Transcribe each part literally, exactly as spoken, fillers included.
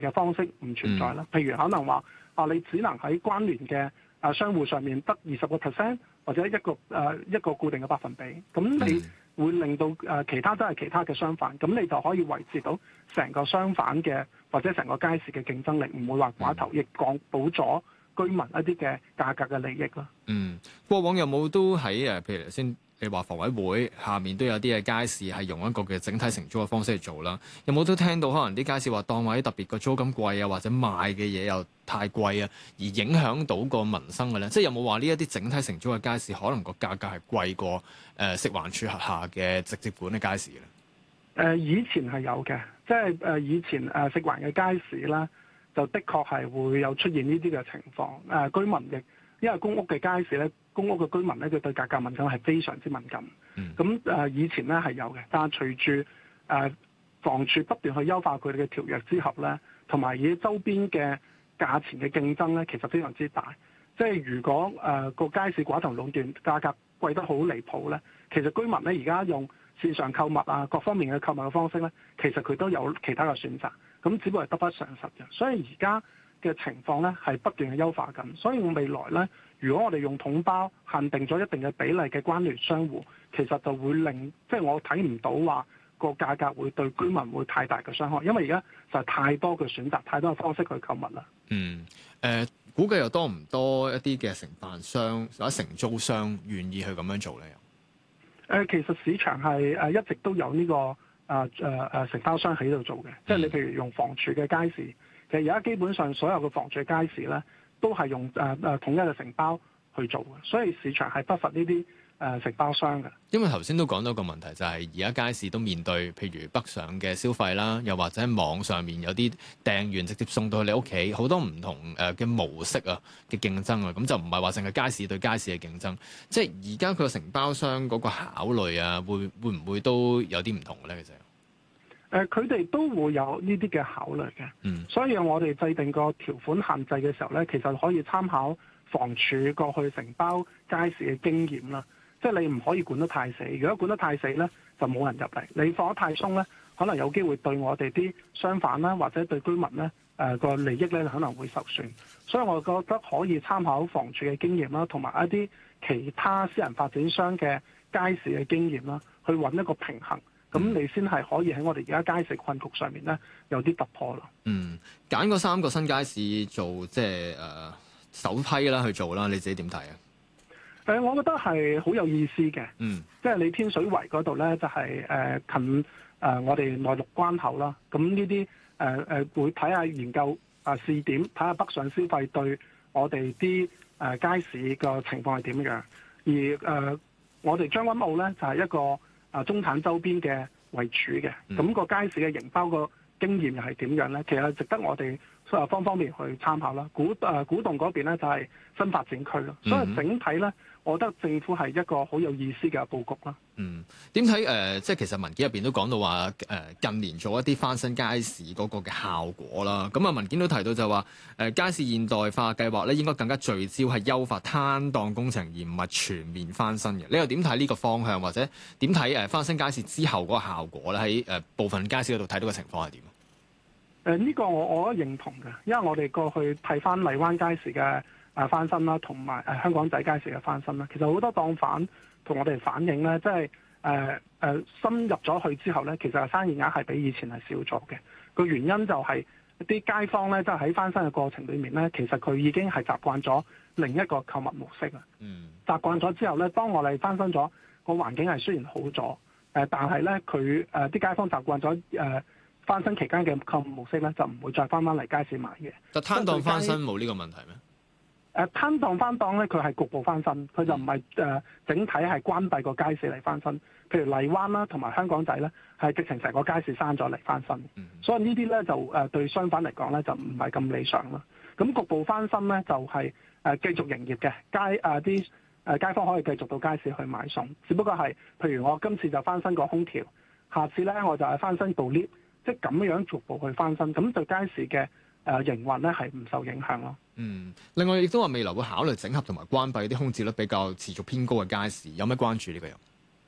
嘅方式唔存在啦。譬如可能話啊，你只能喺關聯嘅啊商戶上面得二十個 percent 或者一個誒、呃、一個固定嘅百分比，咁你會令到誒、呃、其他都係其他嘅商販，咁你就可以維持到成個商販嘅或者成個街市嘅競爭力，唔會話寡頭，亦確保咗居民一啲嘅價格嘅利益啦。 嗯，過往有冇都喺誒，譬如頭先你話房委會下面都有啲嘅街市係用一個嘅整體承租嘅方式去做啦，有冇都聽到可能啲街市話檔位特別個租金貴啊，或者賣嘅嘢又太貴啊，而影響到個民生嘅咧？即係有冇話呢一啲整體承租嘅街市可能個價格係貴過誒、呃、食環署轄下嘅直接管嘅街市咧？誒、 呃，以前係有嘅，即係誒以前誒、呃、食環嘅街市咧，就的確係會有出現呢啲嘅情況。誒、呃、居民亦因為公屋嘅街市咧，公屋嘅居民咧，佢對價格敏感係非常之敏感。咁誒、嗯呃、以前咧係有嘅，但係隨住誒房署不斷去優化佢哋嘅條約之後咧，同埋以周邊嘅價錢嘅競爭咧，其實非常之大。即係如果誒個、呃、街市寡頭壟斷，價格貴得好離譜咧，其實居民咧而家用線上購物啊，各方面嘅購物嘅方式咧，其實佢都有其他嘅選擇。咁只不過係得不償失嘅。所以而家嘅情況咧係不斷嘅優化緊，所以未來咧，如果我哋用統包限定咗一定嘅比例嘅關聯商戶，其實就會令即係我睇唔到話個價格會對居民會太大嘅傷害，因為而家就係太多嘅選擇，太多嘅方式去購物啦。 嗯，誒、呃，估計又多唔多一啲嘅承辦商或者承租商願意去咁樣做咧？誒、 呃，其實市場係誒一直都有呢、這個誒誒誒承包商喺度做嘅，嗯、即係你譬如用房署嘅街市。其實而家基本上所有嘅房署街市咧，都係用誒誒、呃、統一嘅承包去做嘅，所以市場係不乏呢啲誒承包商嘅。因為頭先都講到個問題，就係而家街市都面對譬如北上嘅消費啦，又或者喺網上面有啲訂完直接送到去你屋企，好多唔同誒嘅模式啊嘅競爭啊，咁就唔係話淨係街市對街市嘅競爭，即係而家佢個承包商嗰個考慮啊，會會唔會都有啲唔同嘅咧？其實？誒，佢哋、呃、都會有呢啲嘅考慮嘅，嗯、所以我哋制定個條款限制嘅時候咧，其實可以參考房署過去承包街市嘅經驗啦。即係你唔可以管得太死，如果管得太死咧，就冇人入嚟；你放得太鬆咧，可能有機會對我哋啲商販啦，或者對居民咧誒個利益咧可能會受損。所以我覺得可以參考房署嘅經驗啦，同埋一啲其他私人發展商嘅街市嘅經驗啦，去揾一個平衡。咁你先係可以喺我哋而家街市困局上面咧有啲突破咯。嗯，揀嗰三個新街市做即係誒、呃、首批啦去做啦，你自己點睇啊？誒、呃，我覺得係好有意思嘅。嗯，即係你天水圍嗰度咧，就係、是、誒、呃、近誒、呃、我哋內陸關口啦。咁呢啲誒誒會睇下研究啊、呃、試點，睇下北上消費對我哋啲誒街市個情況係點樣。而誒、呃、我哋將軍澳咧就係、是、一個啊，中產周邊嘅為主嘅，咁、嗯、個街市嘅營包個經驗又係點樣咧？其實值得我哋啊方方面去參考啦。古啊古洞嗰邊咧就係新發展區咯，嗯、所以整體咧，我覺得政府係一個好有意思嘅佈局啦。嗯，點睇誒？即係其實文件入邊都講到話誒、呃，近年做一啲翻新街市嗰個嘅效果啦。咁啊，文件都提到就話誒、呃，街市現代化計劃咧應該更加聚焦係優化攤檔工程，而唔係全面翻新嘅。你又點睇呢個方向，或者點睇誒翻新街市之後嗰個效果咧？喺誒、呃、部分街市嗰度睇到嘅情況係點？誒、呃、呢、這個我我覺得認同嘅，因為我哋過去睇翻荔灣街市嘅誒翻新啦，同埋誒香港仔街市嘅翻新啦，其實好多檔販同我哋反映咧，即係誒誒深入咗去之後咧，其實生意額係比以前係少咗嘅。個原因就係啲街坊咧，即係喺翻新嘅過程裏面咧，其實佢已經係習慣咗另一個購物模式啦。嗯，習慣咗之後咧，當我哋翻新咗個環境係雖然好咗，誒、呃，但係咧佢誒啲街坊習慣咗誒、呃、翻新期間嘅購物模式咧，就唔會再翻返嚟街市買嘢。但攤檔翻新冇呢個問題咩？誒攤檔翻檔咧，佢係局部翻新，佢就唔係誒整體係關閉個街市嚟翻新。譬如荔灣啦，同埋香港仔咧，係直情成個街市閂咗嚟翻新。嗯、所以呢啲咧就誒、呃、對商販嚟講咧就唔係咁理想啦。咁局部翻新咧就係、是、誒、呃、繼續營業嘅街誒啲誒街坊可以繼續到街市去買餸，只不過係譬如我今次就翻新個空調，下次咧我就係翻新部 lift，即係咁樣逐步去翻新，咁對街市嘅誒營運咧係唔受影響咯。嗯，另外亦都話未來會考慮整合同埋關閉啲空置率比較持續偏高嘅街市，有咩關注呢個又？誒、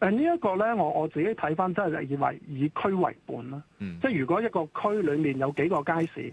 誒呢一個咧，我我自己睇翻，真係以為以區為本啦。 嗯、 即係如果一個區裡面有幾個街市，